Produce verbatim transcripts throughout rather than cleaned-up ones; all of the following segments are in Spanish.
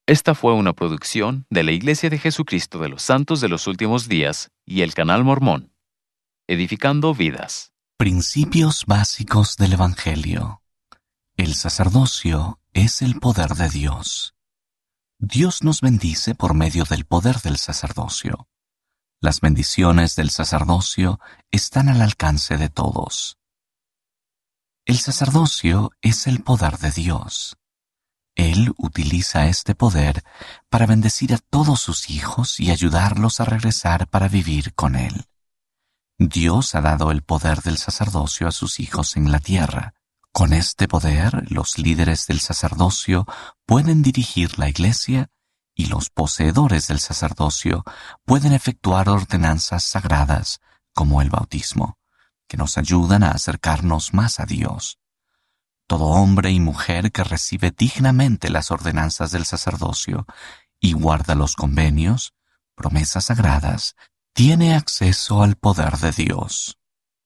Esta fue una producción de la Iglesia de Jesucristo de los Santos de los Últimos Días y el Canal Mormón, edificando vidas. Principios básicos del Evangelio. El sacerdocio es el poder de Dios. Dios nos bendice por medio del poder del sacerdocio. Las bendiciones del sacerdocio están al alcance de todos. El sacerdocio es el poder de Dios. Él utiliza este poder para bendecir a todos sus hijos y ayudarlos a regresar para vivir con Él. Dios ha dado el poder del sacerdocio a sus hijos en la tierra. Con este poder, los líderes del sacerdocio pueden dirigir la iglesia y los poseedores del sacerdocio pueden efectuar ordenanzas sagradas como el bautismo, que nos ayudan a acercarnos más a Dios. Todo hombre y mujer que recibe dignamente las ordenanzas del sacerdocio y guarda los convenios, promesas sagradas, tiene acceso al poder de Dios.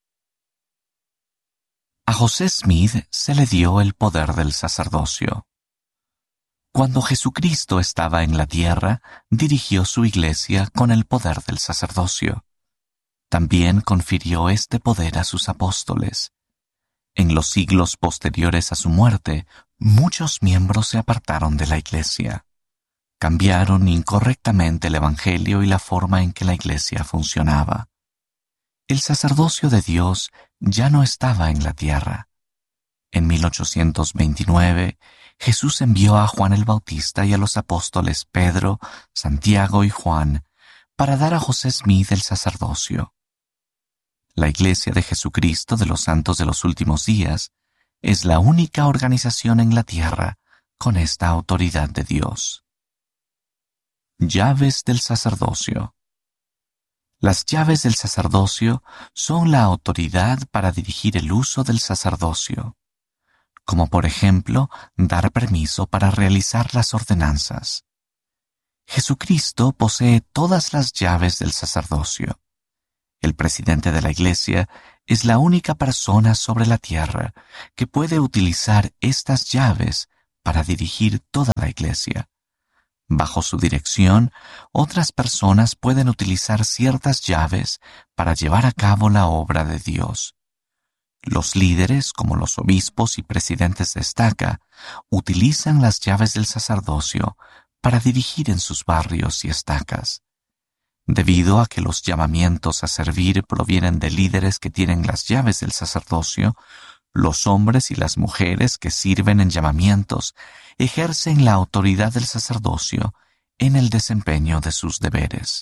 A José Smith se le dio el poder del sacerdocio. Cuando Jesucristo estaba en la tierra, dirigió su iglesia con el poder del sacerdocio. También confirió este poder a sus apóstoles. En los siglos posteriores a su muerte, muchos miembros se apartaron de la iglesia. Cambiaron incorrectamente el evangelio y la forma en que la iglesia funcionaba. El sacerdocio de Dios ya no estaba en la tierra. En mil ochocientos veintinueve, Jesús envió a Juan el Bautista y a los apóstoles Pedro, Santiago y Juan para dar a José Smith el sacerdocio. La Iglesia de Jesucristo de los Santos de los Últimos Días es la única organización en la tierra con esta autoridad de Dios. Llaves del sacerdocio. Las llaves del sacerdocio son la autoridad para dirigir el uso del sacerdocio, como por ejemplo dar permiso para realizar las ordenanzas. Jesucristo posee todas las llaves del sacerdocio. El presidente de la Iglesia es la única persona sobre la tierra que puede utilizar estas llaves para dirigir toda la Iglesia. Bajo su dirección, otras personas pueden utilizar ciertas llaves para llevar a cabo la obra de Dios. Los líderes, como los obispos y presidentes de estaca, utilizan las llaves del sacerdocio para dirigir en sus barrios y estacas. Debido a que los llamamientos a servir provienen de líderes que tienen las llaves del sacerdocio, los hombres y las mujeres que sirven en llamamientos ejercen la autoridad del sacerdocio en el desempeño de sus deberes.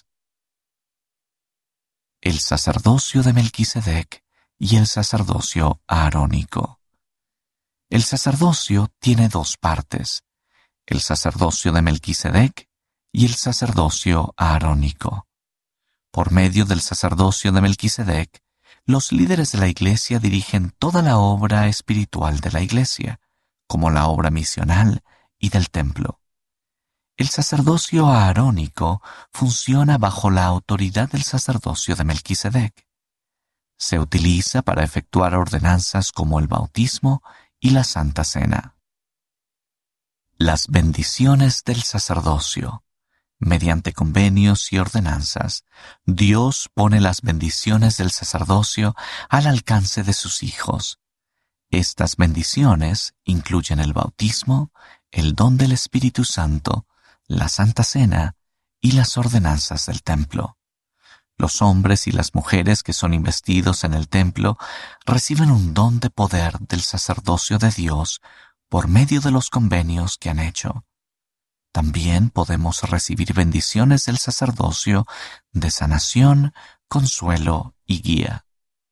El sacerdocio de Melquisedec y el sacerdocio aarónico. El sacerdocio tiene dos partes, el sacerdocio de Melquisedec y el sacerdocio aarónico. Por medio del sacerdocio de Melquisedec, los líderes de la Iglesia dirigen toda la obra espiritual de la Iglesia, como la obra misional y del templo. El sacerdocio aarónico funciona bajo la autoridad del sacerdocio de Melquisedec. Se utiliza para efectuar ordenanzas como el bautismo y la Santa Cena. Las bendiciones del sacerdocio. Mediante convenios y ordenanzas, Dios pone las bendiciones del sacerdocio al alcance de sus hijos. Estas bendiciones incluyen el bautismo, el don del Espíritu Santo, la Santa Cena y las ordenanzas del templo. Los hombres y las mujeres que son investidos en el templo reciben un don de poder del sacerdocio de Dios por medio de los convenios que han hecho. También podemos recibir bendiciones del sacerdocio de sanación, consuelo y guía.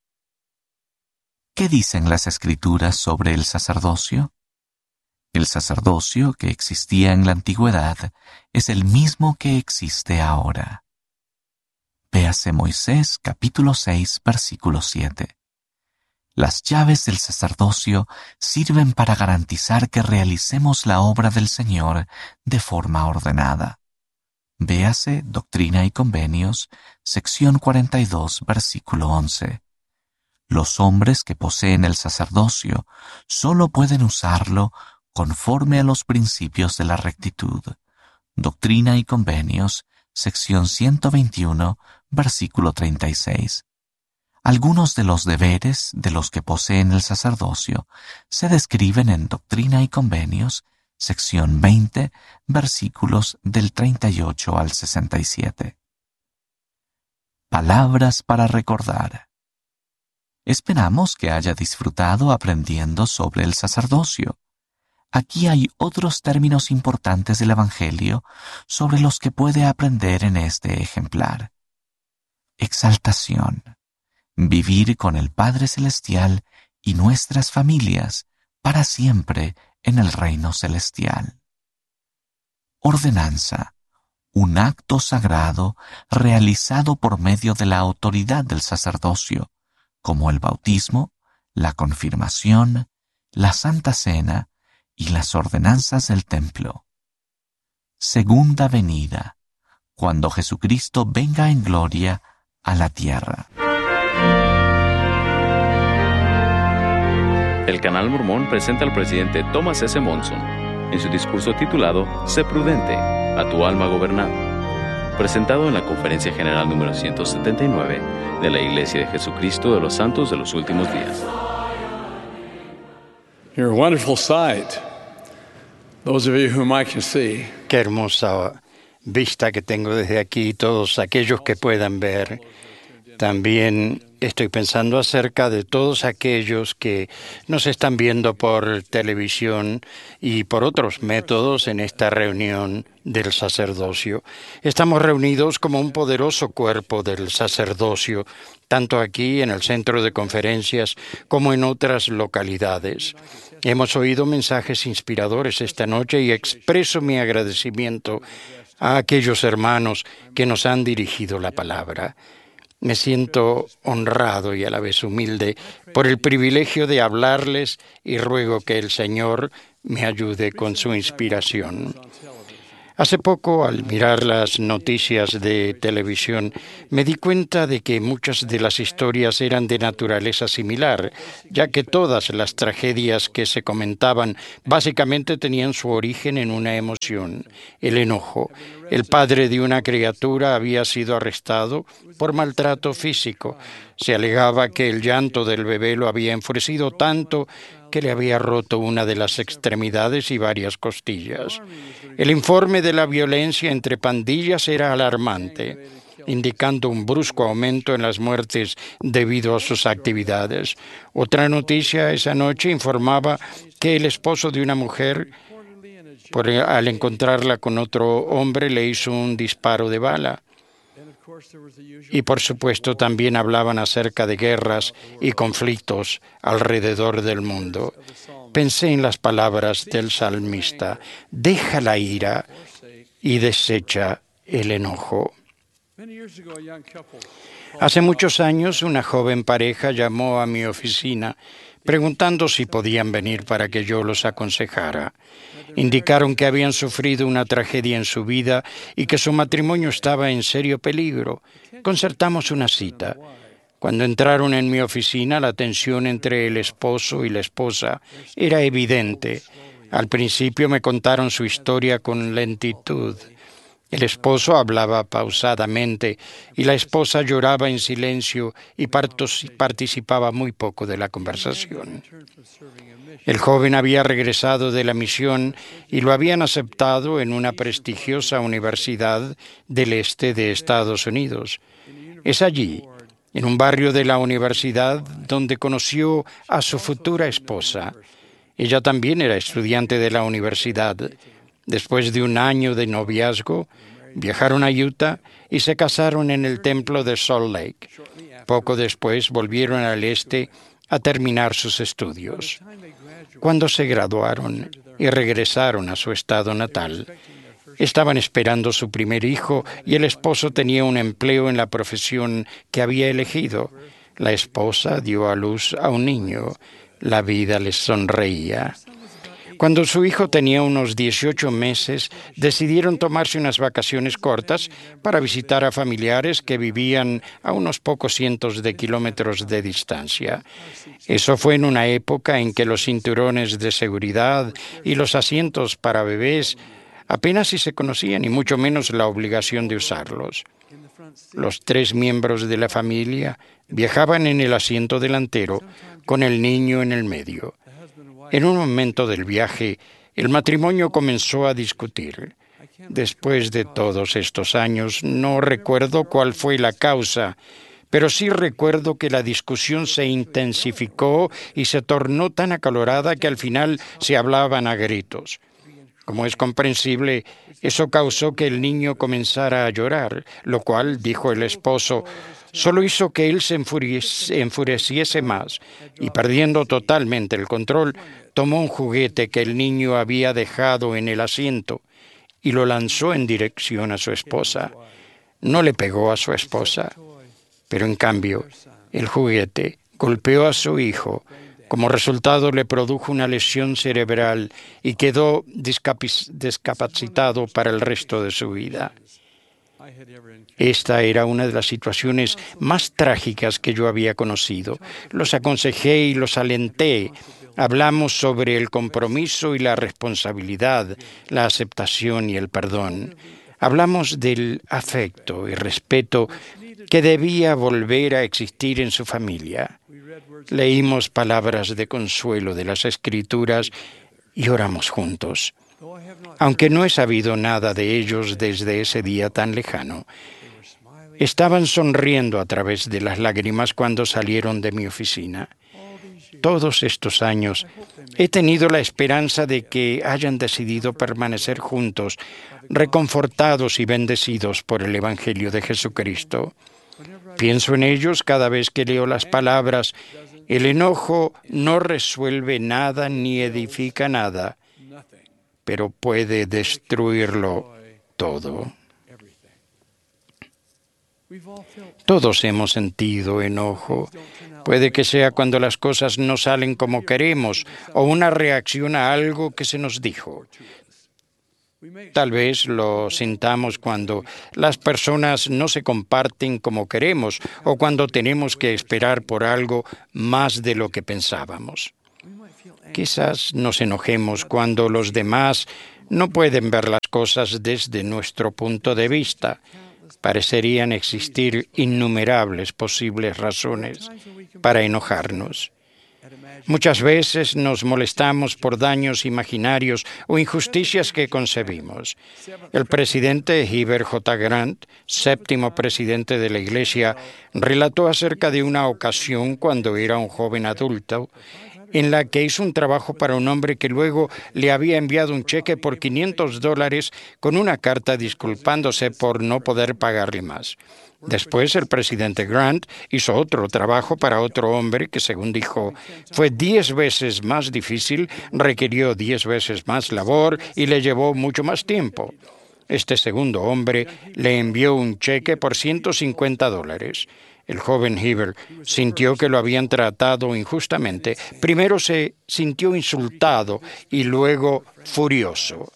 ¿Qué dicen las Escrituras sobre el sacerdocio? El sacerdocio que existía en la antigüedad es el mismo que existe ahora. Véase Moisés capítulo seis versículo siete. Las llaves del sacerdocio sirven para garantizar que realicemos la obra del Señor de forma ordenada. Véase Doctrina y Convenios, sección cuarenta y dos, versículo once. Los hombres que poseen el sacerdocio solo pueden usarlo conforme a los principios de la rectitud, Doctrina y Convenios, sección ciento veintiuno, versículo treinta y seis. Algunos de los deberes de los que poseen el sacerdocio se describen en Doctrina y Convenios, sección veinte, versículos del treinta y ocho al sesenta y siete. Palabras para recordar. Esperamos que haya disfrutado aprendiendo sobre el sacerdocio. Aquí hay otros términos importantes del Evangelio sobre los que puede aprender en este ejemplar. Exaltación. Vivir con el Padre Celestial y nuestras familias para siempre en el reino celestial. Ordenanza. Un acto sagrado realizado por medio de la autoridad del sacerdocio, como el bautismo, la confirmación, la Santa Cena y las ordenanzas del templo. Segunda venida, cuando Jesucristo venga en gloria a la tierra. El Canal Mormón presenta al presidente Thomas S. Monson en su discurso titulado Sé prudente, a tu alma gobernado, presentado en la Conferencia General número ciento setenta y nueve de la Iglesia de Jesucristo de los Santos de los Últimos Días. You're a wonderful sight, those of you whom I can see. Qué hermosa vista que tengo desde aquí, todos aquellos que puedan ver. También estoy pensando acerca de todos aquellos que nos están viendo por televisión y por otros métodos en esta reunión del sacerdocio. Estamos reunidos como un poderoso cuerpo del sacerdocio, tanto aquí en el centro de conferencias como en otras localidades. Hemos oído mensajes inspiradores esta noche y expreso mi agradecimiento a aquellos hermanos que nos han dirigido la palabra. Me siento honrado y a la vez humilde por el privilegio de hablarles y ruego que el Señor me ayude con su inspiración. Hace poco, al mirar las noticias de televisión, me di cuenta de que muchas de las historias eran de naturaleza similar, ya que todas las tragedias que se comentaban básicamente tenían su origen en una emoción, el enojo. El padre de una criatura había sido arrestado por maltrato físico. Se alegaba que el llanto del bebé lo había enfurecido tanto que le había roto una de las extremidades y varias costillas. El informe de la violencia entre pandillas era alarmante, indicando un brusco aumento en las muertes debido a sus actividades. Otra noticia esa noche informaba que el esposo de una mujer, por, al encontrarla con otro hombre, le hizo un disparo de bala. Y por supuesto también hablaban acerca de guerras y conflictos alrededor del mundo. Pensé en las palabras del salmista: deja la ira y desecha el enojo. Hace muchos años una joven pareja llamó a mi oficina preguntando si podían venir para que yo los aconsejara. Indicaron que habían sufrido una tragedia en su vida y que su matrimonio estaba en serio peligro. Concertamos una cita. Cuando entraron en mi oficina, la tensión entre el esposo y la esposa era evidente. Al principio me contaron su historia con lentitud. El esposo hablaba pausadamente y la esposa lloraba en silencio y participaba muy poco de la conversación. El joven había regresado de la misión y lo habían aceptado en una prestigiosa universidad del este de Estados Unidos. Es allí, en un barrio de la universidad, donde conoció a su futura esposa. Ella también era estudiante de la universidad. Después de un año de noviazgo, viajaron a Utah y se casaron en el templo de Salt Lake. Poco después volvieron al este a terminar sus estudios. Cuando se graduaron y regresaron a su estado natal, estaban esperando su primer hijo y el esposo tenía un empleo en la profesión que había elegido. La esposa dio a luz a un niño. La vida les sonreía. Cuando su hijo tenía unos dieciocho meses, decidieron tomarse unas vacaciones cortas para visitar a familiares que vivían a unos pocos cientos de kilómetros de distancia. Eso fue en una época en que los cinturones de seguridad y los asientos para bebés apenas si se conocían y mucho menos la obligación de usarlos. Los tres miembros de la familia viajaban en el asiento delantero con el niño en el medio. En un momento del viaje, el matrimonio comenzó a discutir. Después de todos estos años, no recuerdo cuál fue la causa, pero sí recuerdo que la discusión se intensificó y se tornó tan acalorada que al final se hablaban a gritos. Como es comprensible, eso causó que el niño comenzara a llorar, lo cual, dijo el esposo, solo hizo que él se enfureciese más y, perdiendo totalmente el control, tomó un juguete que el niño había dejado en el asiento y lo lanzó en dirección a su esposa. No le pegó a su esposa, pero en cambio, el juguete golpeó a su hijo. Como resultado, le produjo una lesión cerebral y quedó discapacitado para el resto de su vida. Esta era una de las situaciones más trágicas que yo había conocido. Los aconsejé y los alenté. Hablamos sobre el compromiso y la responsabilidad, la aceptación y el perdón. Hablamos del afecto y respeto que debía volver a existir en su familia. Leímos palabras de consuelo de las Escrituras y oramos juntos. Aunque no he sabido nada de ellos desde ese día tan lejano, estaban sonriendo a través de las lágrimas cuando salieron de mi oficina. Todos estos años he tenido la esperanza de que hayan decidido permanecer juntos, reconfortados y bendecidos por el Evangelio de Jesucristo. Pienso en ellos cada vez que leo las palabras: el enojo no resuelve nada ni edifica nada, pero puede destruirlo todo. Todos hemos sentido enojo. Puede que sea cuando las cosas no salen como queremos o una reacción a algo que se nos dijo. Tal vez lo sintamos cuando las personas no se comparten como queremos o cuando tenemos que esperar por algo más de lo que pensábamos. Quizás nos enojemos cuando los demás no pueden ver las cosas desde nuestro punto de vista. Parecerían existir innumerables posibles razones para enojarnos. Muchas veces nos molestamos por daños imaginarios o injusticias que concebimos. El presidente Heber J. Grant, séptimo presidente de la Iglesia, relató acerca de una ocasión cuando era un joven adulto en la que hizo un trabajo para un hombre que luego le había enviado un cheque por quinientos dólares con una carta disculpándose por no poder pagarle más. Después, el presidente Grant hizo otro trabajo para otro hombre que, según dijo, fue diez veces más difícil, requirió diez veces más labor y le llevó mucho más tiempo. Este segundo hombre le envió un cheque por ciento cincuenta dólares. El joven Heber sintió que lo habían tratado injustamente. Primero se sintió insultado y luego furioso.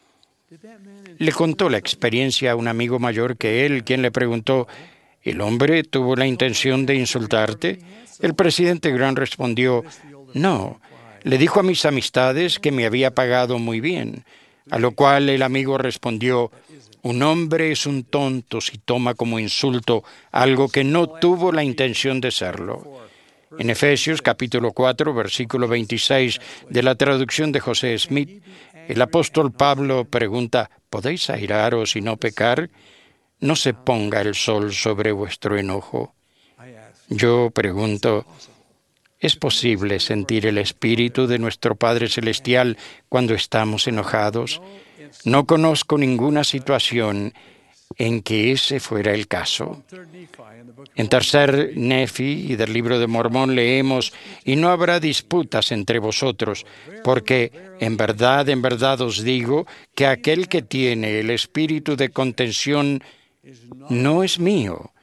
Le contó la experiencia a un amigo mayor que él, quien le preguntó: ¿el hombre tuvo la intención de insultarte? El presidente Grant respondió: no, le dijo a mis amistades que me había pagado muy bien, a lo cual el amigo respondió: un hombre es un tonto si toma como insulto algo que no tuvo la intención de serlo. En Efesios capítulo cuatro, versículo veintiséis de la traducción de José Smith, el apóstol Pablo pregunta: ¿podéis airaros y no pecar? No se ponga el sol sobre vuestro enojo. Yo pregunto: ¿es posible sentir el espíritu de nuestro Padre Celestial cuando estamos enojados? No conozco ninguna situación en que ese fuera el caso. En tercer Nefi y del libro de Mormón leemos: y no habrá disputas entre vosotros, porque en verdad, en verdad os digo que aquel que tiene el espíritu de contención no es mío,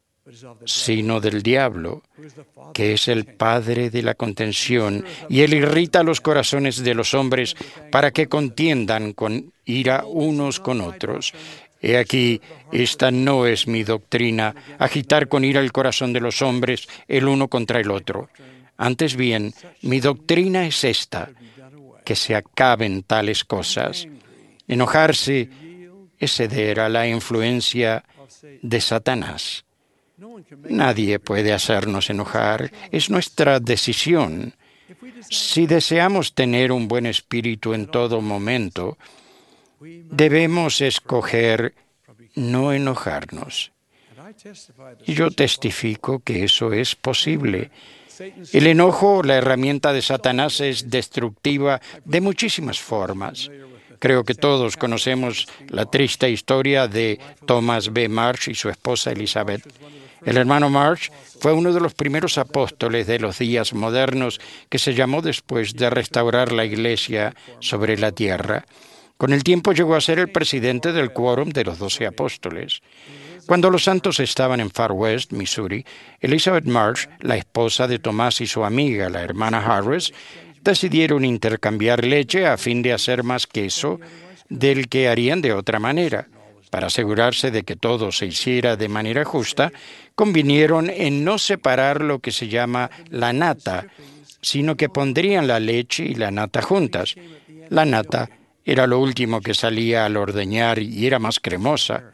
sino del diablo, que es el padre de la contención, y él irrita los corazones de los hombres para que contiendan con ira unos con otros. He aquí, esta no es mi doctrina, agitar con ira el corazón de los hombres el uno contra el otro. Antes bien, mi doctrina es esta, que se acaben tales cosas. Enojarse es ceder a la influencia de Satanás. Nadie puede hacernos enojar, es nuestra decisión. Si deseamos tener un buen espíritu en todo momento, debemos escoger no enojarnos. Y yo testifico que eso es posible. El enojo, la herramienta de Satanás, es destructiva de muchísimas formas. Creo que todos conocemos la triste historia de Thomas B. Marsh y su esposa Elizabeth. El hermano Marsh fue uno de los primeros apóstoles de los días modernos que se llamó después de restaurar la Iglesia sobre la tierra. Con el tiempo llegó a ser el presidente del quórum de los doce apóstoles. Cuando los santos estaban en Far West, Missouri, Elizabeth Marsh, la esposa de Tomás, y su amiga, la hermana Harris, decidieron intercambiar leche a fin de hacer más queso del que harían de otra manera. Para asegurarse de que todo se hiciera de manera justa, convinieron en no separar lo que se llama la nata, sino que pondrían la leche y la nata juntas. La nata era lo último que salía al ordeñar y era más cremosa.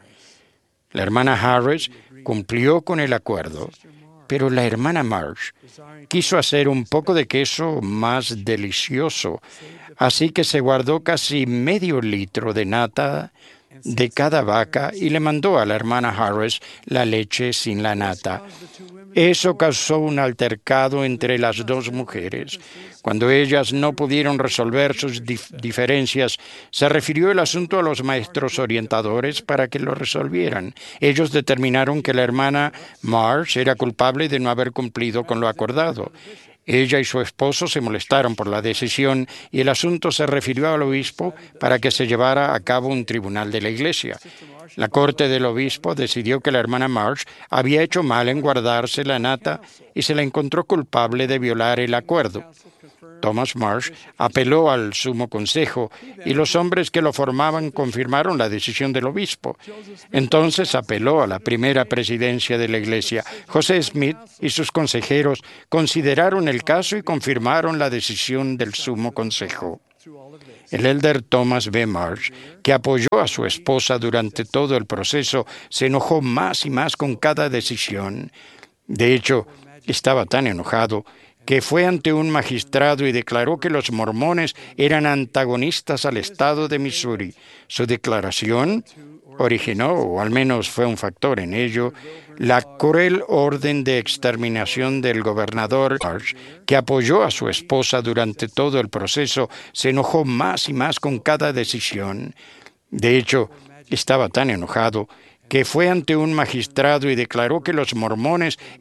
La hermana Harris cumplió con el acuerdo, pero la hermana Marsh quiso hacer un poco de queso más delicioso, así que se guardó casi medio litro de nata de cada vaca y le mandó a la hermana Harris la leche sin la nata. Eso causó un altercado entre las dos mujeres. Cuando ellas no pudieron resolver sus dif- diferencias, se refirió el asunto a los maestros orientadores para que lo resolvieran. Ellos determinaron que la hermana Marsh era culpable de no haber cumplido con lo acordado. Ella y su esposo se molestaron por la decisión y el asunto se refirió al obispo para que se llevara a cabo un tribunal de la iglesia. La corte del obispo decidió que la hermana Marsh había hecho mal en guardarse la nata y se la encontró culpable de violar el acuerdo. Thomas Marsh apeló al Sumo Consejo y los hombres que lo formaban confirmaron la decisión del obispo. Entonces apeló a la primera presidencia de la iglesia. José Smith y sus consejeros consideraron el caso y confirmaron la decisión del Sumo Consejo. El elder Thomas B. Marsh, que apoyó a su esposa durante todo el proceso, se enojó más y más con cada decisión. De hecho, estaba tan enojado que fue ante un magistrado y declaró que los mormones eran antagonistas al estado de Missouri. Su declaración originó, o al menos fue un factor en ello, la cruel orden de exterminación del gobernador Marsh, que apoyó a su esposa durante todo el proceso. Se enojó más y más con cada decisión. De hecho, estaba tan enojado que fue ante un magistrado y declaró que los mormones